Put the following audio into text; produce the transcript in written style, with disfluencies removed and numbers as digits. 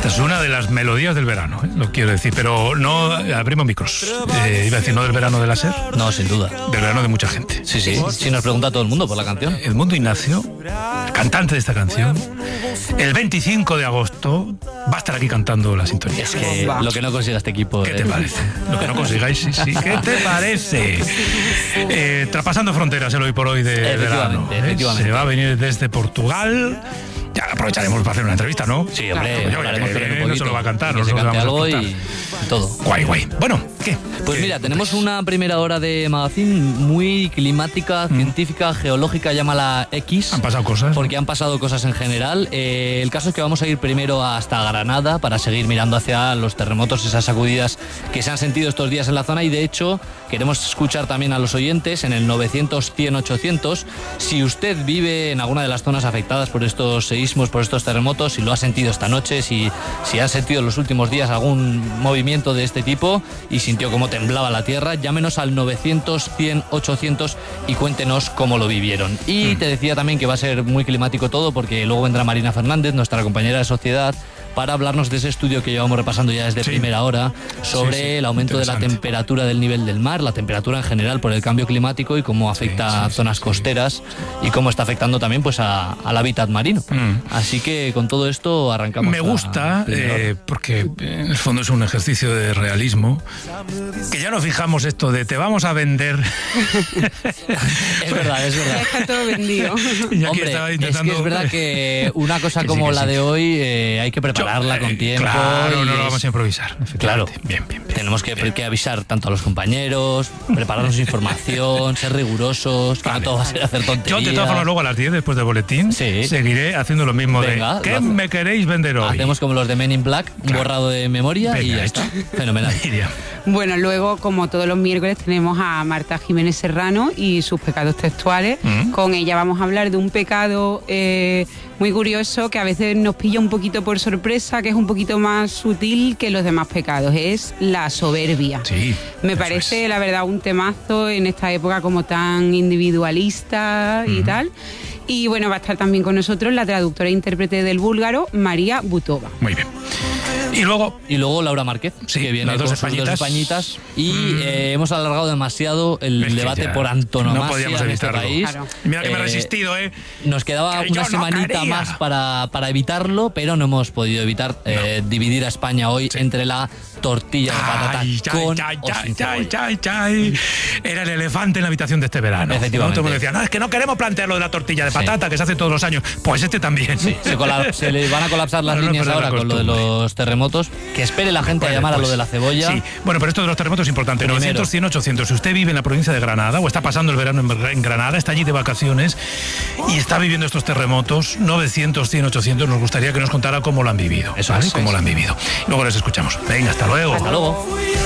Esta es una de las melodías del verano, lo quiero decir, pero no abrimos micros. Iba a decir, no del verano de la SER. No, sin duda. Del verano de mucha gente. Sí, nos pregunta todo el mundo por la canción. Edmundo Ignacio, el cantante de esta canción, el 25 de agosto va a estar aquí cantando la sintonía. Es que lo que no consiga este equipo... ¿Qué te parece? Lo que no consigáis, sí. ¿Qué te parece? Traspasando fronteras el hoy por hoy de verano. Efectivamente. Se va a venir desde Portugal. Ya aprovecharemos para hacer una entrevista, ¿no? Sí, hombre, hablaremos con él un poquito. No se lo va a cantar, que se cante algo y todo. Guay. Bueno, ¿qué? Pues mira, tenemos una primera hora de magazine muy climática, científica, geológica, llámala X. Han pasado cosas. Porque han pasado cosas en general. El caso es que vamos a ir primero hasta Granada para seguir mirando hacia los terremotos, esas sacudidas que se han sentido estos días en la zona, y de hecho queremos escuchar también a los oyentes en el 900-100-800 si usted vive en alguna de las zonas afectadas por estos seísmos, por estos terremotos, si lo ha sentido esta noche, si ha sentido en los últimos días algún movimiento de este tipo y sintió cómo temblaba la tierra. Llámenos al 900-100-800 y cuéntenos cómo lo vivieron. Y te decía también que va a ser muy climático todo, porque luego vendrá Marina Fernández, nuestra compañera de Sociedad, para hablarnos de ese estudio que llevamos repasando ya desde primera hora sobre el aumento de la temperatura del nivel del mar, la temperatura en general por el cambio climático y cómo afecta a zonas costeras y cómo está afectando también pues al hábitat marino. Así que con todo esto arrancamos. Me gusta porque en el fondo es un ejercicio de realismo, que ya nos fijamos esto de te vamos a vender. Es verdad. Está todo vendido. Hombre, es que es verdad que una cosa como la de hoy hay que prepararla con tiempo. Claro, no lo vamos a improvisar. Claro. Bien. Tenemos que avisar tanto a los compañeros, prepararnos información, ser rigurosos, que no todo va a ser hacer tonterías. Yo de todas formas luego a las 10 después del boletín seguiré haciendo lo mismo. Venga, ¿qué me queréis vender hoy? Hacemos como los de Men in Black, borrado de memoria. Venga, y ya está. Fenomenal. Bueno, luego, como todos los miércoles, tenemos a Marta Jiménez Serrano y sus pecados textuales. Con ella vamos a hablar de un pecado muy curioso que a veces nos pilla un poquito por sorpresa, que es un poquito más sutil que los demás pecados. Es la soberbia. Sí. Me parece, la verdad, un temazo en esta época como tan individualista y tal. Y bueno, va a estar también con nosotros la traductora e intérprete del búlgaro, María Butova. Muy bien. Y luego Laura Márquez, que viene las con sus dos españitas. Y hemos alargado demasiado el debate por antonomasia. No podíamos evitarlo. En este país. Claro. Mira que me he resistido, Nos quedaba una semanita más para evitarlo, pero no hemos podido evitar dividir a España hoy entre la tortilla de patata con o sin cebolla. Era el elefante en la habitación de este verano. Efectivamente. Todo el mundo decía, es que no queremos plantear lo de la tortilla de patata que se hace todos los años. Pues este también. Sí. Se le van a colapsar las líneas ahora con lo de los terremotos. Que espere la gente a llamar a lo de la cebolla. Sí, bueno, pero esto de los terremotos es importante. 900, 100, 800. Si usted vive en la provincia de Granada o está pasando el verano en Granada, está allí de vacaciones y está viviendo estos terremotos, 900, 100, 800, nos gustaría que nos contara cómo lo han vivido. Eso es. Cómo lo han vivido. Luego les escuchamos. Venga, hasta luego. Hasta luego.